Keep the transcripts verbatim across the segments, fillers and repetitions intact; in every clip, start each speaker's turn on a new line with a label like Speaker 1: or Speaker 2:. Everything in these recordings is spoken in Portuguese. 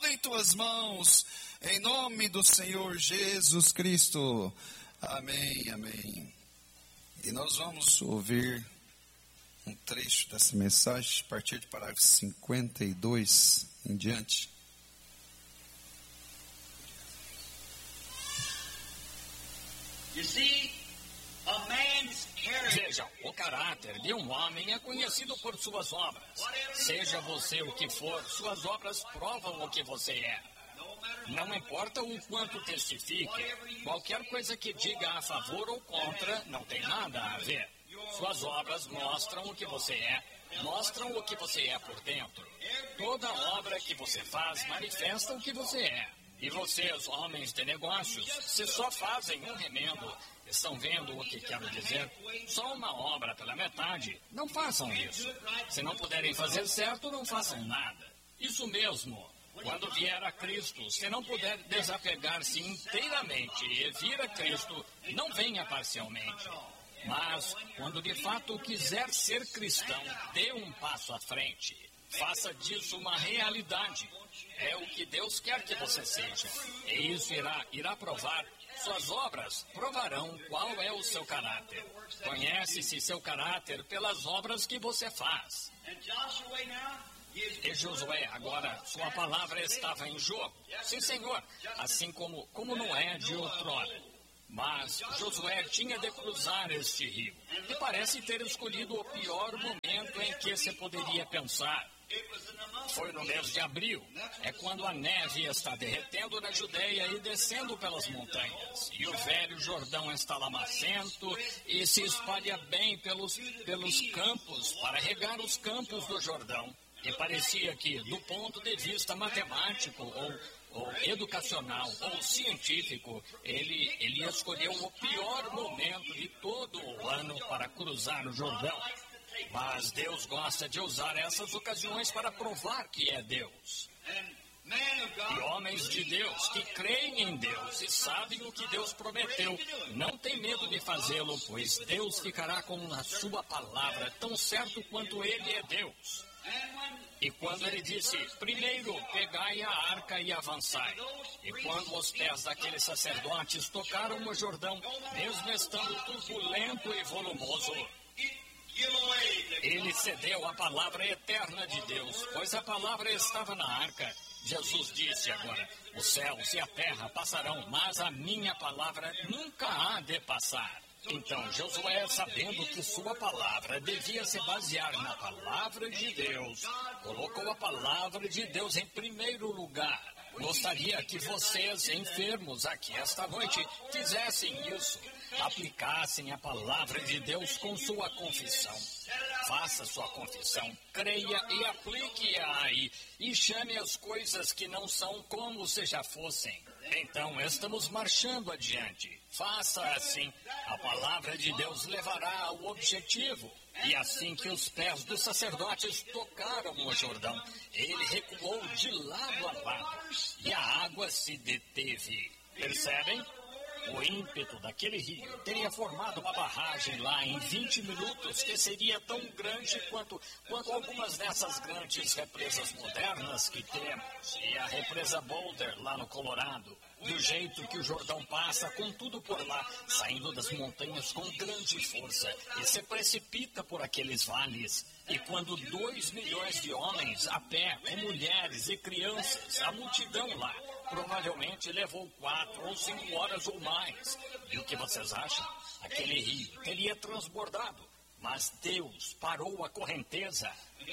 Speaker 1: tudo em tuas mãos, em nome do Senhor Jesus Cristo. Amém, amém. E nós vamos ouvir um trecho dessa mensagem, a partir do parágrafo cinquenta e dois em diante.
Speaker 2: You see, a man's character.
Speaker 3: Veja, o caráter de um homem é conhecido por suas obras. Seja você o que for, suas obras provam o que você é. Não importa o quanto testifique, qualquer coisa que diga a favor ou contra não tem nada a ver. Suas obras mostram o que você é, mostram o que você é por dentro. Toda obra que você faz manifesta o que você é. E vocês, homens de negócios, se só fazem um remendo, estão vendo o que quero dizer? Só uma obra pela metade, não façam isso. Se não puderem fazer certo, não façam nada. Isso mesmo. Quando vier a Cristo, se não puder desapegar-se inteiramente e vir a Cristo, não venha parcialmente. Mas, quando de fato quiser ser cristão, dê um passo à frente. Faça disso uma realidade. É o que Deus quer que você seja. E isso irá, irá provar. Suas obras provarão qual é o seu caráter. Conhece-se seu caráter pelas obras que você faz. E Josué, agora, sua palavra estava em jogo. Sim, Senhor, assim como, como não é de outrora. Mas Josué tinha de cruzar este rio. E parece ter escolhido o pior momento em que se poderia pensar. Foi no mês de abril. É quando a neve está derretendo na Judeia e descendo pelas montanhas. E o velho Jordão está lamacento e se espalha bem pelos, pelos campos para regar os campos do Jordão. E parecia que, do ponto de vista matemático ou, ou educacional ou científico, ele, ele escolheu o pior momento de todo o ano para cruzar o Jordão. Mas Deus gosta de usar essas ocasiões para provar que é Deus. E homens de Deus que creem em Deus e sabem o que Deus prometeu, não tem medo de fazê-lo, pois Deus ficará com a sua palavra, tão certo quanto Ele é Deus. E quando ele disse, primeiro pegai a arca e avançai. E quando os pés daqueles sacerdotes tocaram o Jordão, mesmo estando turbulento e volumoso, ele cedeu à palavra eterna de Deus, pois a palavra estava na arca. Jesus disse agora, os céus e a terra passarão, mas a minha palavra nunca há de passar. Então, Josué, sabendo que sua palavra devia se basear na palavra de Deus, colocou a palavra de Deus em primeiro lugar. Gostaria que vocês, enfermos aqui esta noite, fizessem isso. Aplicassem a palavra de Deus com sua confissão. Faça sua confissão, creia e aplique-a aí. E chame as coisas que não são como se já fossem. Então, estamos marchando adiante. Faça assim. A palavra de Deus levará ao objetivo. E assim que os pés dos sacerdotes tocaram o Jordão, ele recuou de lado a lado. E a água se deteve. Percebem? O ímpeto daquele rio teria formado uma barragem lá em vinte minutos que seria tão grande quanto, quanto algumas dessas grandes represas modernas que temos. E a represa Boulder, lá no Colorado, do jeito que o Jordão passa, com tudo por lá, saindo das montanhas com grande força e se precipita por aqueles vales. E quando dois milhões de homens a pé, com mulheres e crianças, a multidão lá, provavelmente levou quatro ou cinco horas ou mais. E o que vocês acham? Aquele rio teria transbordado, mas Deus parou a correnteza.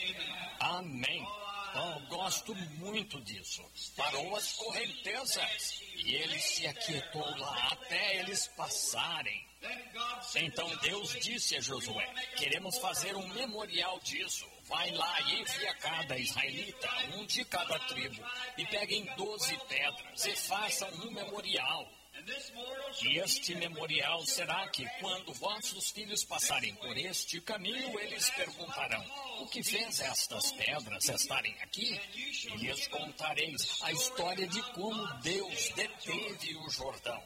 Speaker 3: Amém. Oh, gosto muito disso. Parou as correntezas e ele se aquietou lá até eles passarem. Então Deus disse a Josué, queremos fazer um memorial disso. Vai lá e envie a cada israelita, um de cada tribo, e peguem doze pedras e façam um memorial. E este memorial será que, quando vossos filhos passarem por este caminho, eles perguntarão, o que fez estas pedras estarem aqui? E lhes contareis a história de como Deus deteve o Jordão.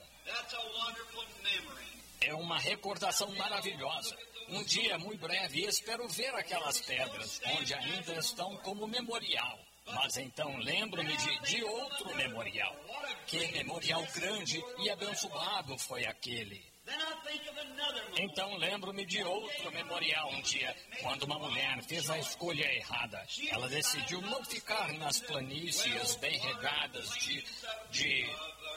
Speaker 3: É uma recordação maravilhosa. Um dia muito breve espero ver aquelas pedras, onde ainda estão como memorial. Mas então lembro-me de, de outro memorial. Que memorial grande e abençoado foi aquele. Então lembro-me de outro memorial um dia, quando uma mulher fez a escolha errada. Ela decidiu não ficar nas planícies bem regadas de, de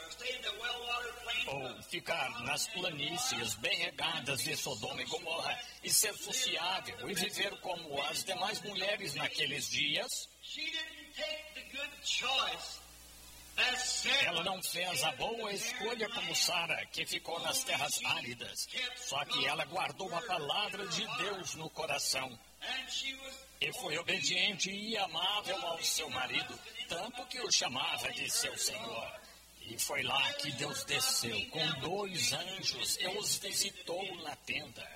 Speaker 3: ou ficar nas planícies bem regadas de Sodoma e Gomorra e ser sociável e viver como as demais mulheres naqueles dias. Ela não fez a boa escolha como Sara, que ficou nas terras áridas. Só que ela guardou a palavra de Deus no coração. E foi obediente e amável ao seu marido, tanto que o chamava de seu Senhor. E foi lá que Deus desceu com dois anjos e os visitou na tenda.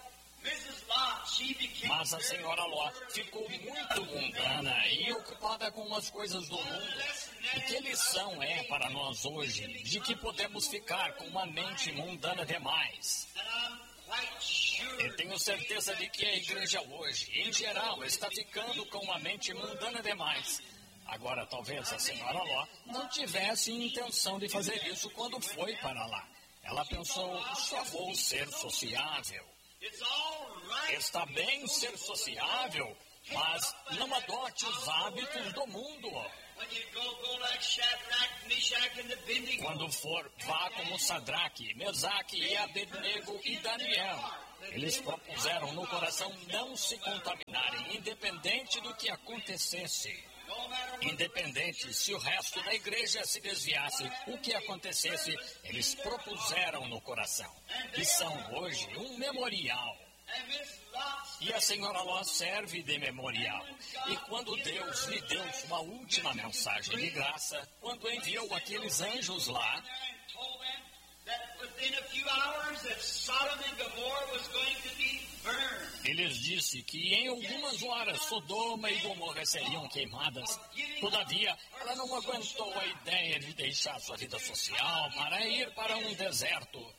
Speaker 3: Mas a senhora Ló ficou muito mundana e ocupada com as coisas do mundo. E que lição é para nós hoje de que podemos ficar com uma mente mundana demais? Eu tenho certeza de que a igreja hoje, em geral, está ficando com uma mente mundana demais. Agora, talvez a senhora Ló não tivesse intenção de fazer isso quando foi para lá. Ela pensou, só vou ser sociável. Está bem ser sociável, mas não adote os hábitos do mundo. Quando for, vá como Sadraque, Mesaque e Abednego e Daniel. Eles propuseram no coração não se contaminarem, independente do que acontecesse. Independente se o resto da igreja se desviasse, o que acontecesse, eles propuseram no coração. E são hoje um memorial. E a senhora Ló serve de memorial. E quando Deus lhe deu uma última mensagem de graça, quando enviou aqueles anjos lá, ele disse que em algumas horas Sodoma e Gomorra seriam queimadas. Todavia, ela não aguentou a ideia de deixar sua vida social para ir para um deserto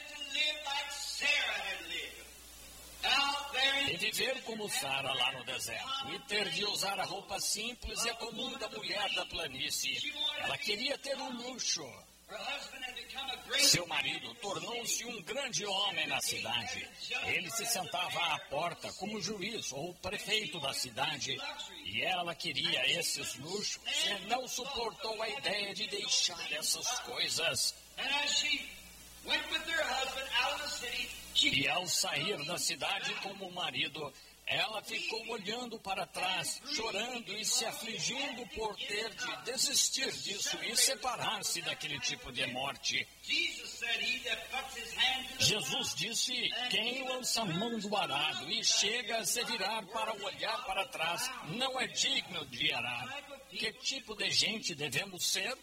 Speaker 3: e viver como Sara lá no deserto e ter de usar a roupa simples e a comum da mulher da planície. Ela queria ter um luxo. Seu marido tornou-se um grande homem na cidade. Ele se sentava à porta como juiz ou prefeito da cidade. E ela queria esses luxos e não suportou a ideia de deixar essas coisas. E ao sair da cidade como marido, ela ficou olhando para trás, chorando e se afligindo por ter de desistir disso e separar-se daquele tipo de morte. Jesus disse, quem lança a mão do arado e chega a se virar para olhar para trás, não é digno de arar. Que tipo de gente devemos ser?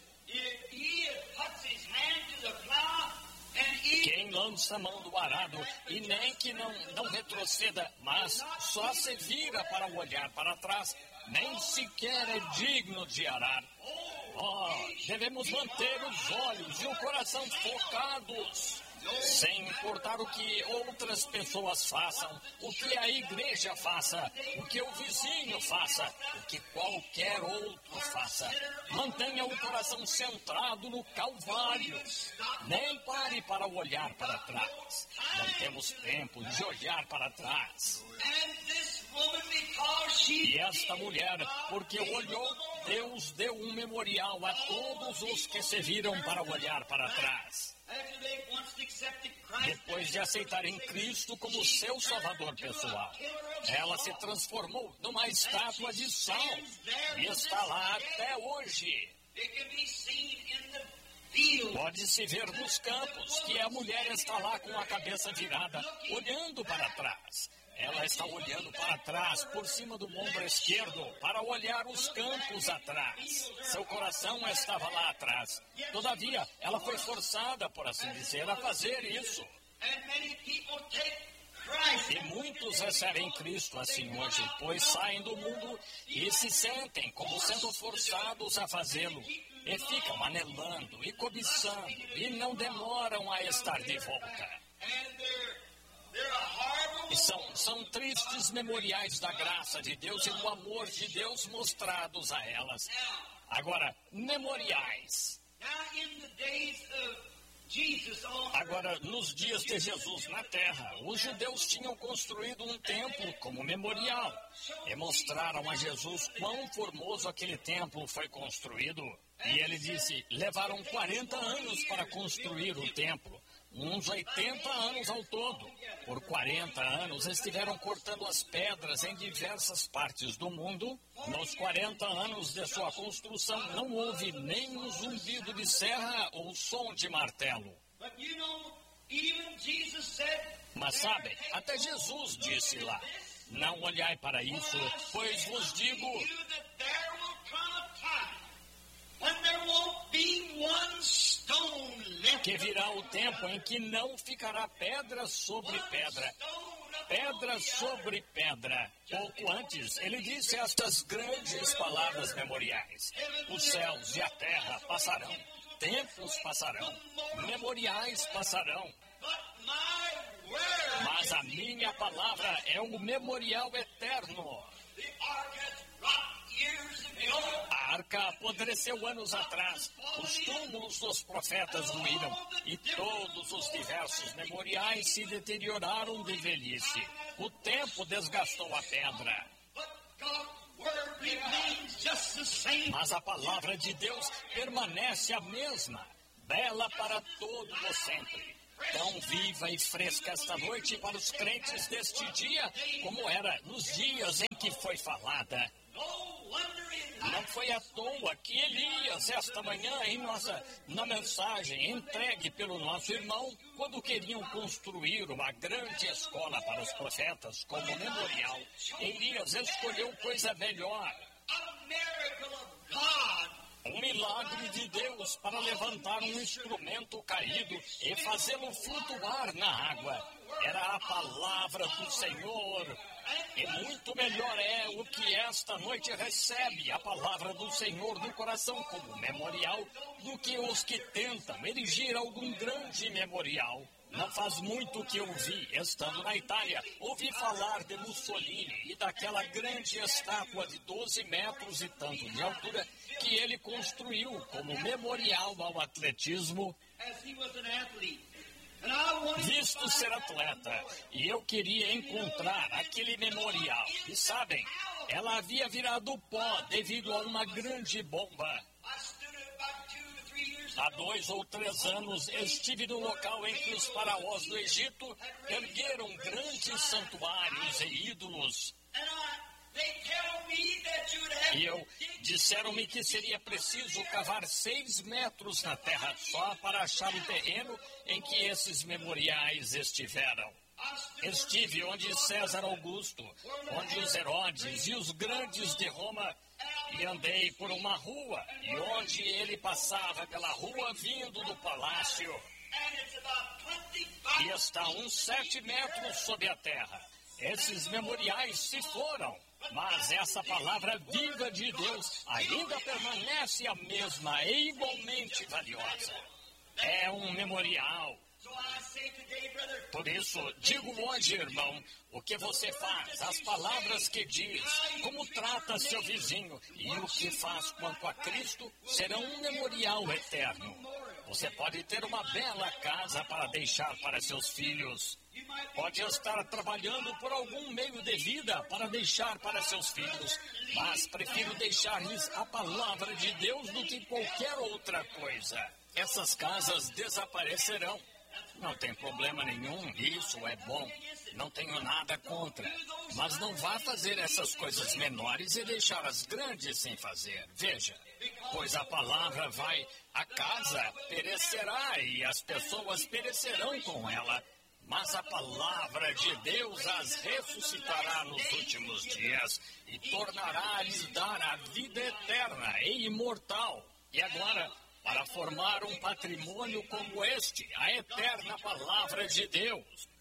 Speaker 3: Quem lança a mão do arado e nem que não, não retroceda, mas só se vira para olhar para trás, nem sequer é digno de arar. Oh, devemos manter os olhos e o coração focados, sem importar o que outras pessoas façam, o que a igreja faça, o que o vizinho faça, o que qualquer outro faça. Mantenha o coração centrado no Calvário. Nem pare para olhar para trás. Não temos tempo de olhar para trás. E esta mulher, porque olhou, Deus deu um memorial a todos os que se viram para olhar para trás. Depois de aceitarem Cristo como seu salvador pessoal, ela se transformou numa estátua de sal e está lá até hoje. Pode-se ver nos campos que a mulher está lá com a cabeça virada, olhando para trás. Ela está olhando para trás, por cima do ombro esquerdo, para olhar os campos atrás. Seu coração estava lá atrás. Todavia, ela foi forçada, por assim dizer, a fazer isso. E muitos recebem Cristo assim hoje, pois saem do mundo e se sentem como sendo forçados a fazê-lo. E ficam anelando e cobiçando e não demoram a estar de volta. E são, são tristes memoriais da graça de Deus e do amor de Deus mostrados a elas. Agora, memoriais. Agora, nos dias de Jesus na terra, os judeus tinham construído um templo como memorial e mostraram a Jesus quão formoso aquele templo foi construído. E ele disse, levaram quarenta anos para construir o templo, uns oitenta anos ao todo. Por quarenta anos estiveram cortando as pedras em diversas partes do mundo. Nos quarenta anos de sua construção não houve nem um zumbido de serra ou som de martelo. Mas sabem, até Jesus disse lá, não olhai para isso, pois vos digo que virá o tempo em que não ficará pedra sobre pedra, pedra sobre pedra. Pouco antes, ele disse estas grandes palavras memoriais: os céus e a terra passarão, tempos passarão, memoriais passarão, mas a minha palavra é o memorial eterno. A arca apodreceu anos atrás, os túmulos dos profetas ruíram e todos os diversos memoriais se deterioraram de velhice. O tempo desgastou a pedra. Mas a palavra de Deus permanece a mesma, bela para todos os sempre. Tão viva e fresca esta noite para os crentes deste dia, como era nos dias em que foi falada. Não foi à toa que Elias, esta manhã, em nossa, na mensagem entregue pelo nosso irmão, quando queriam construir uma grande escola para os profetas como memorial, Elias escolheu coisa melhor. Um milagre de Deus para levantar um instrumento caído e fazê-lo flutuar na água. Era a palavra do Senhor. E muito melhor é o que esta noite recebe a palavra do Senhor no coração como memorial do que os que tentam erigir algum grande memorial. Não faz muito que eu vi, estando na Itália, ouvi falar de Mussolini e daquela grande estátua de doze metros e tanto de altura que ele construiu como memorial ao atletismo, visto ser atleta, e eu queria encontrar aquele memorial. E sabem, ela havia virado pó devido a uma grande bomba. Há dois ou três anos estive no local em que os faraós do Egito ergueram grandes santuários e ídolos. E eu, disseram-me que seria preciso cavar seis metros na terra só para achar o terreno em que esses memoriais estiveram. Estive onde César Augusto, onde os Herodes e os grandes de Roma, e andei por uma rua, e onde ele passava pela rua vindo do palácio. E está uns sete metros sob a terra. Esses memoriais se foram, mas essa palavra viva de Deus ainda permanece a mesma e igualmente valiosa. É um memorial. Por isso, digo hoje, irmão, o que você faz, as palavras que diz, como trata seu vizinho e o que faz quanto a Cristo serão um memorial eterno. Você pode ter uma bela casa para deixar para seus filhos. Pode estar trabalhando por algum meio de vida para deixar para seus filhos, mas prefiro deixar-lhes a palavra de Deus do que qualquer outra coisa. Essas casas desaparecerão. Não tem problema nenhum, isso é bom. Não tenho nada contra. Mas não vá fazer essas coisas menores e deixar as grandes sem fazer. Veja, pois a palavra vai, a casa perecerá e as pessoas perecerão com ela. Mas a palavra de Deus as ressuscitará nos últimos dias e tornará-lhes dar a vida eterna e imortal. E agora, para formar um patrimônio como este, a eterna palavra de Deus,